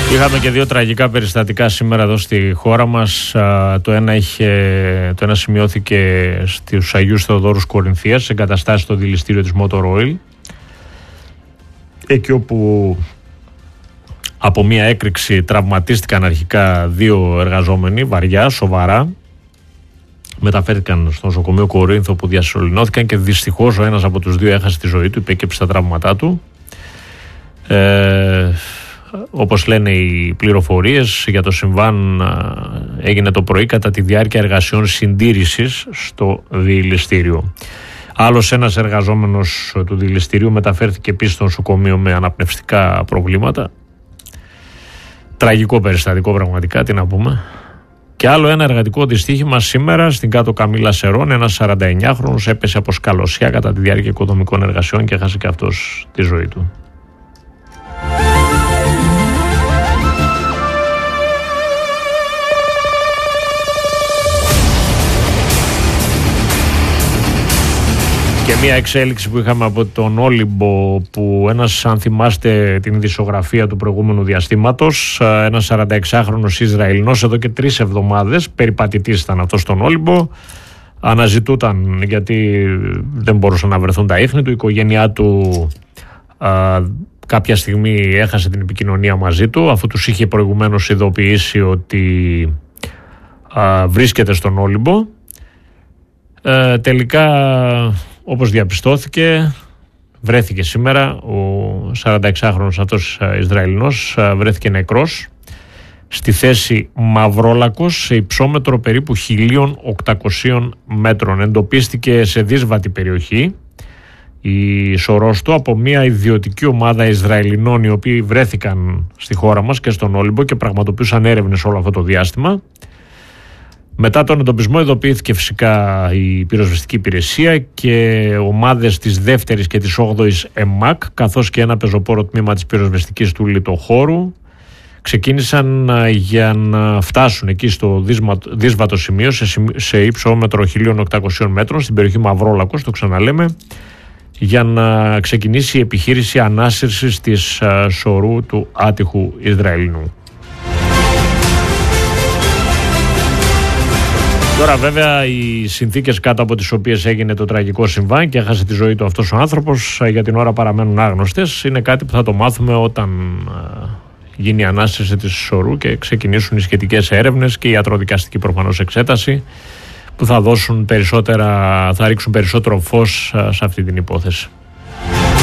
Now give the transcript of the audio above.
Είχαμε και δύο τραγικά περιστατικά σήμερα εδώ στη χώρα μας. Το ένα σημειώθηκε στους Αγίους Θεοδόρους Κορινθίας, σε εγκαταστάσεις στο δηληστήριο της Motor Oil, εκεί όπου από μία έκρηξη τραυματίστηκαν αρχικά δύο εργαζόμενοι βαριά, σοβαρά. Μεταφέρθηκαν στο νοσοκομείο Κορίνθο, που διασωληνώθηκαν και δυστυχώς ο ένας από τους δύο έχασε τη ζωή του, υπέκυψε τα τραύματά του. Όπως λένε οι πληροφορίες για το συμβάν, έγινε το πρωί κατά τη διάρκεια εργασιών συντήρησης στο δηληστήριο. Άλλος ένας εργαζόμενος του δηληστηρίου μεταφέρθηκε επίσης στο νοσοκομείο με αναπνευστικά προβλήματα. Τραγικό περιστατικό πραγματικά, τι να πούμε. Και άλλο ένα εργατικό δυστύχημα σήμερα στην Κάτω Καμήλα Σερών. Ένας 49χρονος έπεσε από σκαλωσιά κατά τη διάρκεια οικοδομικών εργασιών και έχασε και αυτός τη ζωή του. Και μια εξέλιξη που είχαμε από τον Όλυμπο, που ένας, αν θυμάστε την ειδησιογραφία του προηγούμενου διαστήματος, ένας 46χρονος Ισραηλινός εδώ και 3 εβδομάδες, περιπατητής ήταν αυτός στον Όλυμπο, αναζητούταν γιατί δεν μπορούσαν να βρεθούν τα ίχνη του. Η οικογένειά του κάποια στιγμή έχασε την επικοινωνία μαζί του, αφού τους είχε προηγουμένως ειδοποιήσει ότι βρίσκεται στον Όλυμπο. Τελικά, όπως διαπιστώθηκε, βρέθηκε σήμερα. Ο 46χρονος αυτός Ισραηλινός βρέθηκε νεκρός στη θέση Μαυρόλακος, σε υψόμετρο περίπου 1.800 μέτρων. Εντοπίστηκε σε δύσβατη περιοχή η σωρός του από μια ιδιωτική ομάδα Ισραηλινών, οι οποίοι βρέθηκαν στη χώρα μας και στον Όλυμπο και πραγματοποιούσαν έρευνες όλο αυτό το διάστημα. Μετά τον εντοπισμό ειδοποιήθηκε φυσικά η πυροσβεστική υπηρεσία και ομάδες της 2ης και της 8ης ΕΜΑΚ, καθώς και ένα πεζοπόρο τμήμα της πυροσβεστικής του λιτοχώρου, ξεκίνησαν για να φτάσουν εκεί στο δύσβατο σημείο, σε ύψομετρο 1.800 μέτρων, στην περιοχή Μαυρόλακος, το ξαναλέμε, για να ξεκινήσει η επιχείρηση ανάσυρσης της σωρού του άτυχου Ισραηλινού. Τώρα βέβαια οι συνθήκες κάτω από τις οποίες έγινε το τραγικό συμβάν και έχασε τη ζωή του αυτός ο άνθρωπος για την ώρα παραμένουν άγνωστες. Είναι κάτι που θα το μάθουμε όταν γίνει η ανάσυρση της σωρού και ξεκινήσουν οι σχετικές έρευνες και η ιατροδικαστική προφανώς εξέταση, που θα ρίξουν περισσότερο φως σε αυτή την υπόθεση.